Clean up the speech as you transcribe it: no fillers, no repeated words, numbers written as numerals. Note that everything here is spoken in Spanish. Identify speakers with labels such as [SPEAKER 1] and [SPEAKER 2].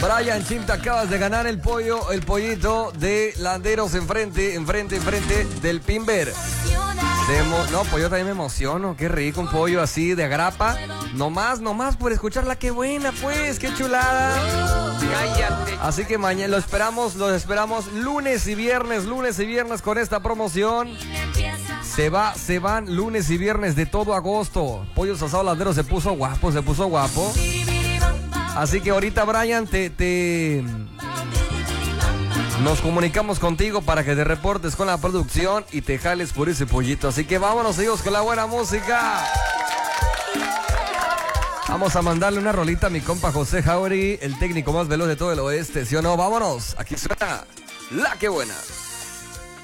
[SPEAKER 1] Brian Chim, te acabas de ganar el pollito de Landeros enfrente del Pimber. No, pues yo también me emociono, qué rico un pollo así de agrapa. Nomás por escucharla, qué buena pues, qué chulada.
[SPEAKER 2] Cállate.
[SPEAKER 1] Así que mañana los esperamos lunes y viernes con esta promoción. Se van lunes y viernes de todo agosto. Pollos Asados Landeros se puso guapo. Así que ahorita, Brian, nos comunicamos contigo para que te reportes con la producción y te jales por ese pollito. Así que vámonos, hijos, con la buena música. Vamos a mandarle una rolita a mi compa José Jauregui, el técnico más veloz de todo el oeste, ¿sí o no? Vámonos, aquí suena La Que Buena.